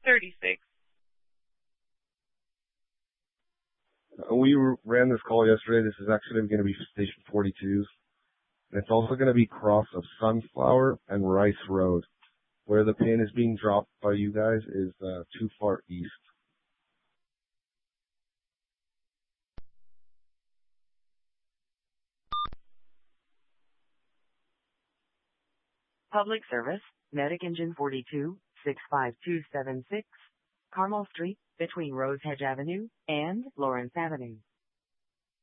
36. We ran this call yesterday. This is actually going to be station 42's. And it's also going to be cross of Sunflower and Rice Road. Where the pin is being dropped by you guys is too far east. Public service, Medic Engine 42, 65276, Carmel Street, between Rose Hedge Avenue and Lawrence Avenue.